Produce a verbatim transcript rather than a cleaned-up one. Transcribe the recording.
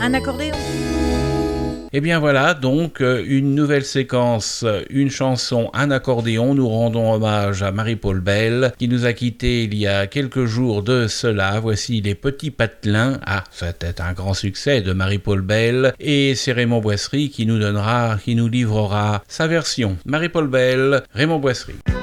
Un accordéon. Et bien voilà, donc une nouvelle séquence, une chanson, un accordéon. Nous rendons hommage à Marie-Paul Bell qui nous a quittés il y a quelques jours de cela. Voici Les Petits Patelins. Ah, c'était un grand succès de Marie-Paul Bell. Et c'est Raymond Boisserie qui nous donnera, qui nous livrera sa version. Marie-Paul Bell, Raymond Boisserie.